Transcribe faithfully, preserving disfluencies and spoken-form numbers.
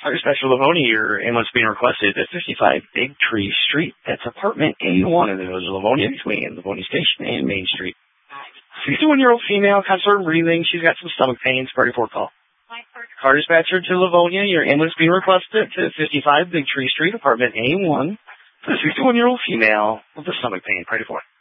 Fire Special Livonia, your ambulance being requested at fifty-five Big Tree Street. That's apartment A one in the village of Livonia, between Livonia Station and Main Street. sixty-one-year-old female, constant breathing. She's got some stomach pains. Party four call. Car dispatcher to Livonia, your ambulance being requested to fifty-five Big Tree Street, apartment A one. For the sixty-one-year-old female with the stomach pain. Party four.